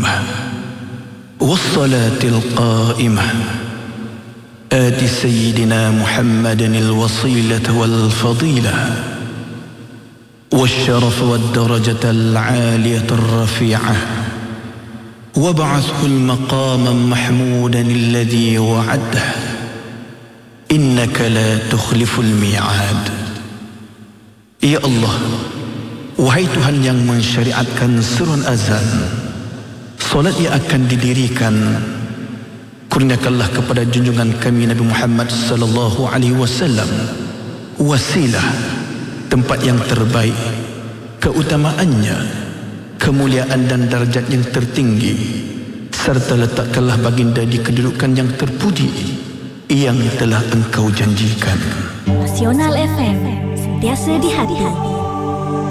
الدائمة والصلاة القائمة آت سيدنا محمد الوصيلة والفضيلة والشرف والدرجة العالية الرفيعة وابعثه المقاما محمودا الذي وعده إنك لا تخلف الميعاد. Ya Allah, wahai Tuhan yang mensyariatkan seruan azan, solat yang akan didirikan, kurniakanlah kepada junjungan kami Nabi Muhammad sallallahu alaihi wasallam wasilah, tempat yang terbaik, keutamaannya, kemuliaan dan darjat yang tertinggi, serta letakkanlah baginda di kedudukan yang terpuji yang telah Engkau janjikan. Nasional FM, sentiasa di hati.